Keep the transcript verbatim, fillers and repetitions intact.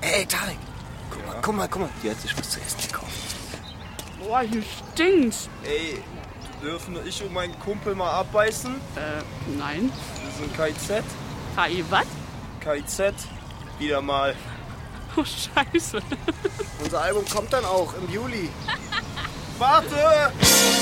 Hey, Tarek. Guck mal, guck mal, guck mal. Die hat sich was zu essen gekauft. Boah, hier stinkt's. Ey, dürfen ich und mein Kumpel mal abbeißen? Äh, nein. Wir sind K I Z. K I was? K I Z. Wieder mal. Oh, scheiße. Unser Album kommt dann auch im Juli. Warte!